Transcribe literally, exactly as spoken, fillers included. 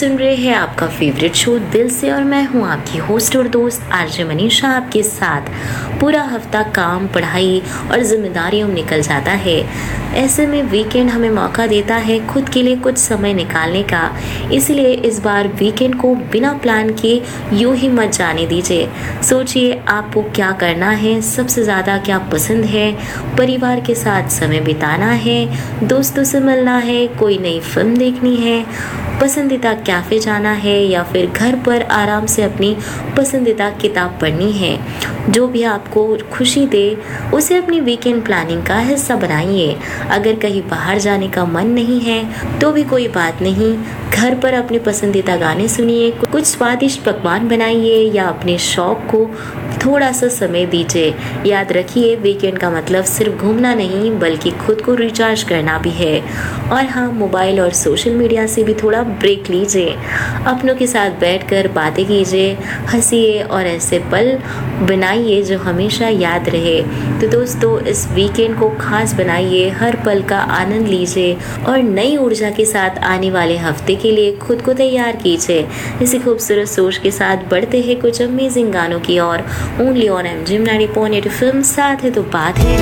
सुन रहे हैं आपका फेवरेट शो दिल से और मैं हूं आपकी होस्ट और दोस्त आरजे मनीषा आपके साथ। पूरा हफ्ता काम, पढ़ाई और जिम्मेदारियों में निकल जाता है। ऐसे में वीकेंड हमें मौका देता है खुद के लिए कुछ समय निकालने का। इसलिए इस बार वीकेंड को बिना प्लान किए यूं ही मत जाने दीजिए। सोचिए आपको क्या करना है, सबसे ज़्यादा क्या पसंद है, परिवार के साथ समय बिताना है, दोस्तों से मिलना है, कोई नई फिल्म देखनी है, पसंदीदा कैफ़े जाना है या फिर घर पर आराम से अपनी पसंदीदा किताब पढ़नी है। जो भी आपको खुशी दे उसे अपनी वीकेंड प्लानिंग का हिस्सा बनाइए। अगर कहीं बाहर जाने का मन नहीं है तो भी कोई बात नहीं, घर पर अपने पसंदीदा गाने सुनिए, कुछ स्वादिष्ट पकवान बनाइए या अपने शौक को थोड़ा सा समय दीजिए। याद रखिए, वीकेंड का मतलब सिर्फ घूमना नहीं बल्कि खुद को रिचार्ज करना भी है। और हाँ, मोबाइल और सोशल मीडिया से भी थोड़ा ब्रेक लीजिए। अपनों के साथ बैठकर बातें कीजिए, हंसिए और ऐसे पल बनाइए जो हमेशा याद रहे। तो दोस्तों, इस वीकेंड को खास बनाइए, हर पल का आनंद लीजिए और नई ऊर्जा के साथ आने वाले हफ्ते के लिए खुद को तैयार कीजिए। इसी खूबसूरत सोच के साथ बढ़ते हैं कुछ अमेजिंग गानों की ओर। Only on M gym ninety point eight film साथ है तो बात है।